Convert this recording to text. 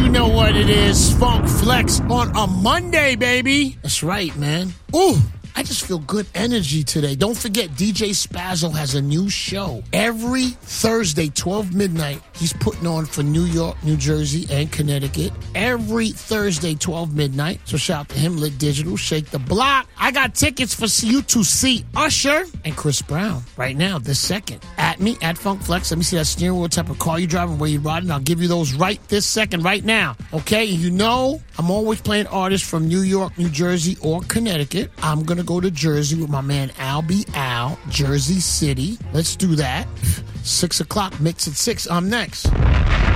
know what it is. Funk Flex on a Monday, baby. That's right, man. Ooh. I just feel good energy today. Don't forget, DJ Spazzo has a new show. Every Thursday, 12 midnight, he's putting on for New York, New Jersey, and Connecticut. Every Thursday, 12 midnight. So shout out to him, Lit Digital, Shake the Block. I got tickets for you to see Usher and Chris Brown right now, this second. At me, at Funk Flex. Let me see that steering wheel, type of car you driving, where you riding. I'll give you those right this second, right now. Okay? You know, I'm always playing artists from New York, New Jersey, or Connecticut. I'm going to go to Jersey with my man Al B. Al, Jersey City. Let's do that. 6 o'clock, mix at 6. I'm next.